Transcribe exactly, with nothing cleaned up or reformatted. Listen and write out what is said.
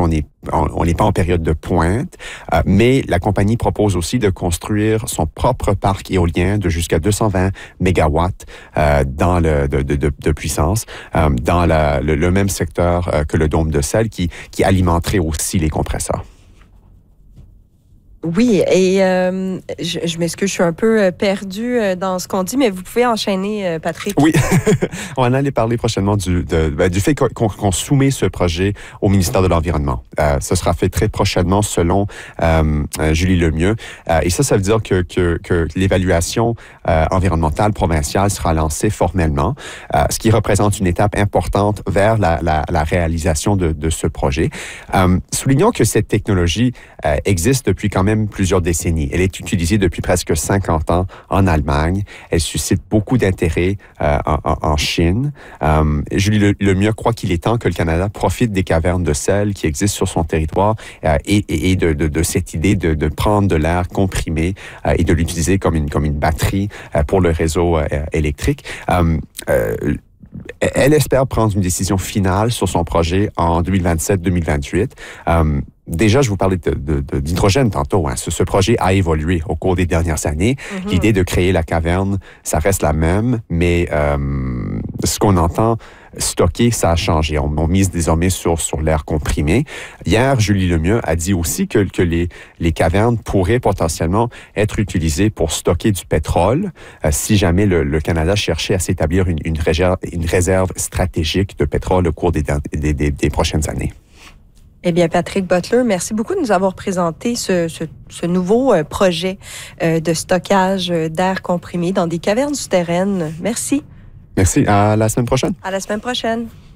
on n'est on n'est pas en période de pointe, euh, mais la compagnie propose aussi de construire son propre parc éolien de jusqu'à deux cent vingt mégawatts euh, dans le, de, de, de, de puissance, euh, dans la, le, le même secteur euh, que le dôme de sel qui, qui alimenterait aussi les compresseurs. Oui, et euh, je, je m'excuse, je suis un peu perdue dans ce qu'on dit, mais vous pouvez enchaîner, Patrick. Oui, on en allait parler prochainement du, de, ben, du fait qu'on, qu'on soumet ce projet au ministère de l'Environnement. Euh, ce sera fait très prochainement selon euh, Julie Lemieux. Euh, et ça, ça veut dire que, que, que l'évaluation euh, environnementale provinciale sera lancée formellement, euh, ce qui représente une étape importante vers la, la, la réalisation de, de ce projet. Euh, soulignons que cette technologie euh, existe depuis quand même même plusieurs décennies. Elle est utilisée depuis presque cinquante ans en Allemagne. Elle suscite beaucoup d'intérêt euh, en, en Chine. Euh, Julie Lemieux croit qu'il est temps que le Canada profite des cavernes de sel qui existent sur son territoire euh, et, et, et de, de, de cette idée de, de prendre de l'air comprimé euh, et de l'utiliser comme une, comme une batterie euh, pour le réseau euh, électrique. Euh, euh, Elle espère prendre une décision finale sur son projet en deux mille vingt-sept deux mille vingt-huit. Euh, déjà, je vous parlais de, de, de, d'hydrogène tantôt. Hein. Ce, ce projet a évolué au cours des dernières années. Mm-hmm. L'idée de créer la caverne, ça reste la même, mais euh, ce qu'on entend stocker, ça a changé. On, on mise désormais sur, sur l'air comprimé. Hier, Julie Lemieux a dit aussi que, que les, les cavernes pourraient potentiellement être utilisées pour stocker du pétrole euh, si jamais le, le Canada cherchait à s'établir une, une, réserve, une réserve stratégique de pétrole au cours des, des, des, des prochaines années. Eh bien, Patrick Butler, merci beaucoup de nous avoir présenté ce, ce, ce nouveau euh, projet euh, de stockage d'air comprimé dans des cavernes souterraines. Merci. Merci. À la semaine prochaine. À la semaine prochaine.